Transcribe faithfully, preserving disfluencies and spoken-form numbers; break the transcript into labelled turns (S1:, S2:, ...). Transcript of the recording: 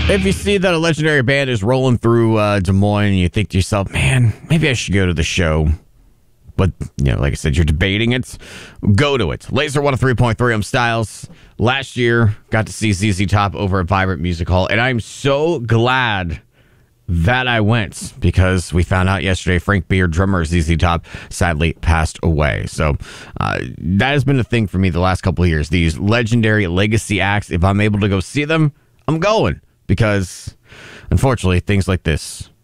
S1: If you see that a legendary band is rolling through uh, Des Moines and you think to yourself, man, maybe I should go to the show. But, you know, like I said, you're debating it. Go to it. Laser one oh three point three, I'm Styles. Last year, got to see Z Z Top over at Vibrant Music Hall. And I'm so glad that I went because we found out yesterday Frank Beard, drummer of Z Z Top, sadly passed away. So uh, that has been a thing for me the last couple of years. These legendary legacy acts, if I'm able to go see them, I'm going. Because, unfortunately, things like this